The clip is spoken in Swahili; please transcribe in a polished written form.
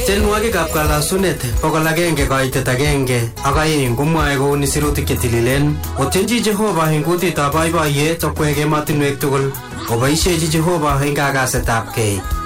Tienwogikab kalasunet 100 koitet 1 ak 2 komwoe kouni sirutik chetililen. Otyenji Jehova eng kutitab boiboiyet okwek emotinwek tugul. Oboisiechi Jehova eng kagasetab kei.